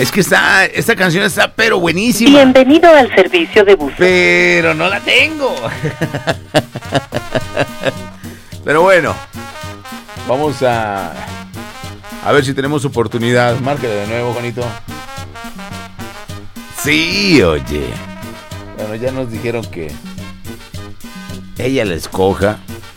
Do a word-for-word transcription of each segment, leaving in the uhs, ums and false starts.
Es que está, esta canción está pero buenísima. Bienvenido al servicio de bus. Pero no la tengo. Pero bueno, vamos a a ver si tenemos oportunidad. Márquele de nuevo, Juanito. Sí, oye. Bueno, ya nos dijeron que ella la escoja.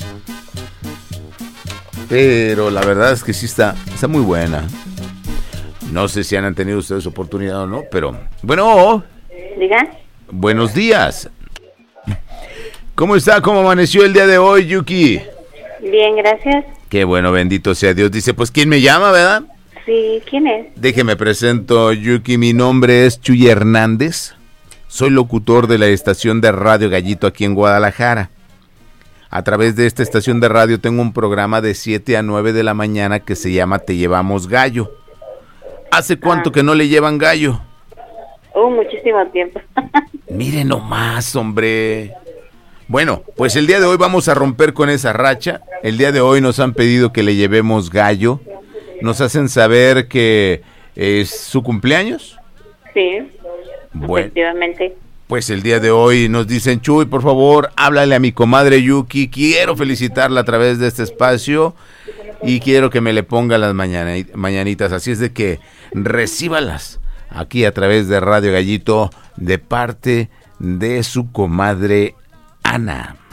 Pero la verdad es que sí está, está muy buena. No sé si han tenido ustedes oportunidad o no, pero... Bueno. Diga. Buenos días. ¿Cómo está? ¿Cómo amaneció el día de hoy, Yuki? Bien, gracias. Qué bueno, bendito sea Dios. Dice, pues, ¿quién me llama, verdad? Sí, ¿quién es? Déjeme presento, Yuki. Mi nombre es Chuy Hernández. Soy locutor de la estación de Radio Gallito aquí en Guadalajara. A través de esta estación de radio tengo un programa de siete a nueve de la mañana que se llama Te Llevamos Gallo. ¿Hace cuánto ah. que no le llevan gallo? Oh, muchísimo tiempo. Mire nomás, hombre. Bueno, pues el día de hoy vamos a romper con esa racha. El día de hoy nos han pedido que le llevemos gallo. Nos hacen saber que es su cumpleaños. Sí, bueno, efectivamente. Pues el día de hoy nos dicen, Chuy, por favor, háblale a mi comadre Yuki. Quiero felicitarla a través de este espacio y quiero que me le ponga las mañana, mañanitas. Así es de que recíbalas aquí a través de Radio Gallito de parte de su comadre Ana.